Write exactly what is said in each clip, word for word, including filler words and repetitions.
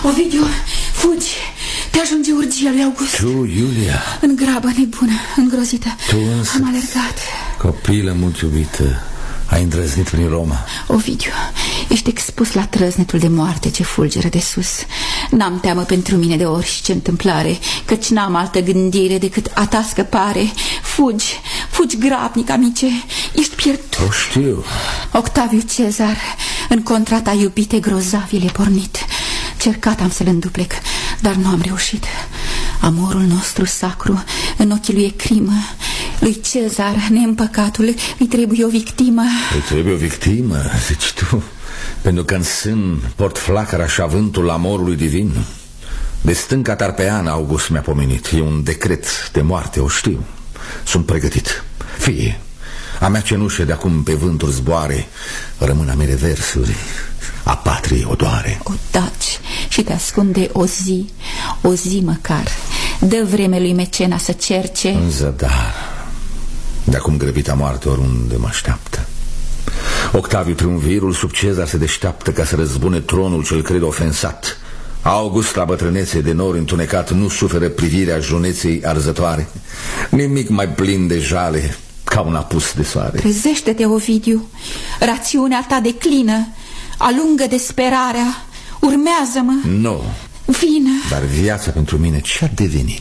Ovidiu, fugi. Te ajunge urgia lui August. Tu, Iulia? În grabă, nebună, îngrozită. Tu însă, am alergat. Copilă mult iubită, ai îndrăznit prin Roma. Ovidiu, ești expus la trăznetul de moarte ce fulgeră de sus. N-am teamă pentru mine de orice întâmplare, căci n-am altă gândire decât a ta scăpare. Fugi, fugi grabnic, amice, ești pierdut. O știu. Octaviu Cezar, în contra ta iubite grozavile pornit. Cercat am să-l înduplec, dar nu am reușit. Amorul nostru sacru în ochii lui e crimă. Lui Cezar, neîmpăcatul, îi trebuie o victimă. Îi trebuie o victimă, zici tu? Pentru că în sân port flacăra și avântul amorului divin. De stânca tarpeană August mi-a pomenit. E un decret de moarte, o știu. Sunt pregătit. Fie, a mea cenușă de acum pe vânturi zboare, rămân a mele versuri, a patriei odoare. O taci și te ascunde o zi, o zi măcar. Dă vreme lui Mecena să cerce. În zadar, de acum grăbita moarte oriunde mă așteaptă. Octaviu triumvirul sub Cezar se deșteaptă ca să răzbune tronul cel cred ofensat. August la bătrânețe de nori întunecat nu suferă privirea juneței arzătoare. Nimic mai plin de jale ca un apus de soare. Trezește-te, Ovidiu, rațiunea ta declină, alungă desperarea, urmează-mă. Nu. Vină. Dar viața pentru mine ce-a devenit?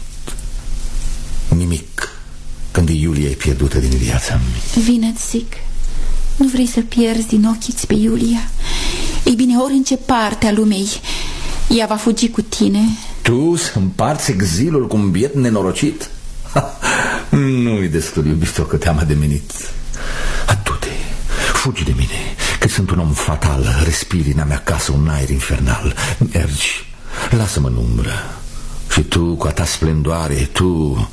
Nimic, când Iulia e pierdută din viața. Vină-ți zic, nu vrei să pierzi din ochii-ți pe Iulia? Ei bine, ori în ce parte a lumei ea va fugi cu tine. Tu să împarți exilul cu un biet nenorocit? Nu-i destul, iubito, că te-am ademenit. Du-te, fugi de mine, că sunt un om fatal. Respiri în a mea casă un aer infernal. Mergi, lasă-mă în umbră. Și tu, cu a ta splendoare, tu,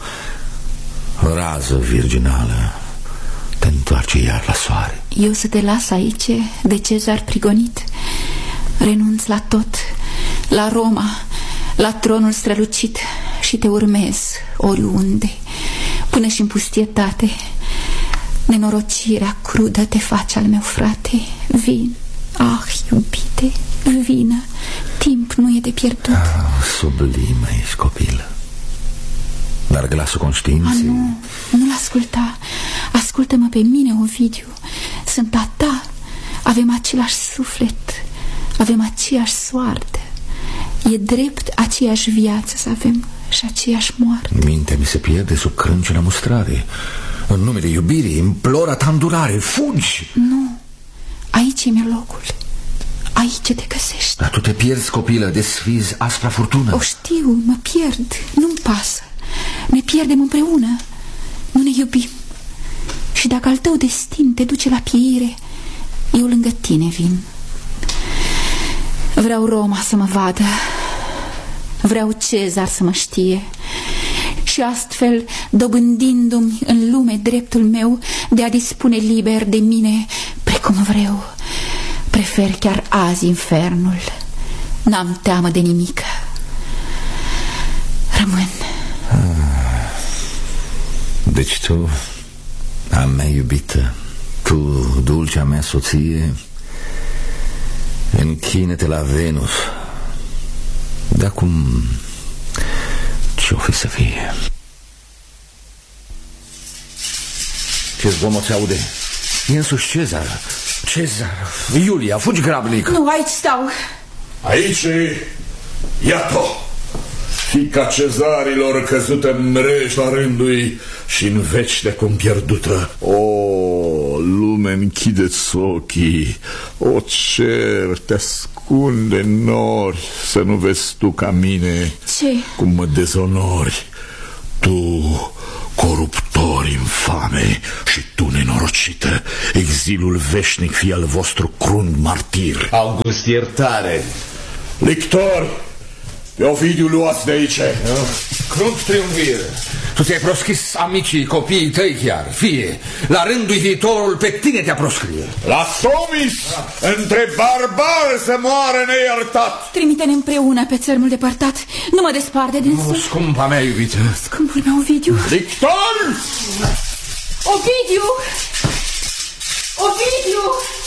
rază virginală, te întoarce iar la soare. Eu să te las aici, de Cezar prigonit? Renunț la tot, la Roma, la tronul strălucit, și te urmez oriunde, până și în pustietate. Nenorocirea crudă te face al meu frate. Vin, ah, iubite, vină, timp nu e de pierdut. Ah, sublimă ești, copilă. Dar glasul conștiinței... Ah, nu, nu-l asculta. Ascultă-mă pe mine, Ovidiu. Sunt a ta. Avem același suflet, avem aceeași soartă. E drept aceeași viață să avem și aceeași moarte. Mintea mi se pierde sub crâncena mustrare. În numele iubirii implora ta îndurare. Fugi! Nu, aici e-mi locul. Aici te găsești. Dar tu te pierzi, copilă, desfizi aspra furtună. O știu, mă pierd, nu-mi pasă. Ne pierdem împreună, nu ne iubim. Și dacă al tău destin te duce la pieire, eu lângă tine vin. Vreau Roma să mă vadă, vreau Cezar să mă știe, și astfel, dobândindu-mi în lume dreptul meu de a dispune liber de mine precum vreau, prefer chiar azi infernul. N-am teamă de nimic. Rămân. Deci tu, a mea iubită, tu, dulcea mea soție, închină-te la Venus. De acum, ce-o fi să fie? Ce zgomot se aude? E însuși Cezar. Cezar, Iulia, fugi grabnic. Nu, aici stau. Aici e Iato, fiica cezarilor căzută în mreș la rândui și în veci de cum pierdută. O, lume, închideți ochii. O, cer, te ascunde în nori, să nu vezi tu ca mine. Ce? Cum mă dezonori. Tu, coruptor infame, și tu, nenorocită, exilul veșnic fie al vostru crunt martir. August, iertare. Lictori, pe Ovidiu luați de aici. Crunt triumvir. Tu ți-ai proscris amicii, copiii tăi chiar. Fie, la rândul viitorul pe tine te-a proscrie. La Somis, între barbari să moară neiertat. Trimite-ne împreună pe țărmul depărtat. Nu mă desparte din Nu, scumpa mea iubită. Scumpul meu Ovidiu. Lictor! Ovidiu! Ovidiu!